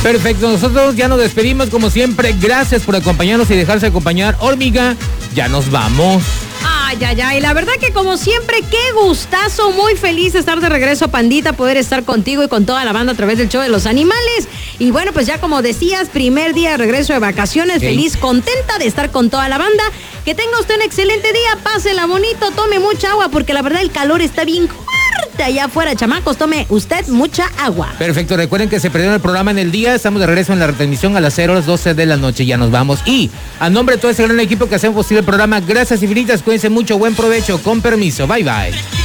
Perfecto, nosotros ya nos despedimos como siempre. Gracias por acompañarnos y dejarse acompañar. Hormiga, ya nos vamos. Ay, la verdad que como siempre, qué gustazo, muy feliz de estar de regreso, Pandita, poder estar contigo y con toda la banda a través del show de los animales. Y bueno, pues ya como decías, primer día de regreso de vacaciones, feliz, contenta de estar con toda la banda. Que tenga usted un excelente día, pásela bonito, tome mucha agua, porque la verdad el calor está bien fuerte allá afuera, chamacos, tome usted mucha agua. Perfecto, recuerden que se perdieron el programa en el día, estamos de regreso en la retransmisión a las 0:12 de la noche, ya nos vamos. Y a nombre de todo ese gran equipo que hacemos posible el programa, gracias infinitas, cuídense mucho, buen provecho, con permiso, bye bye.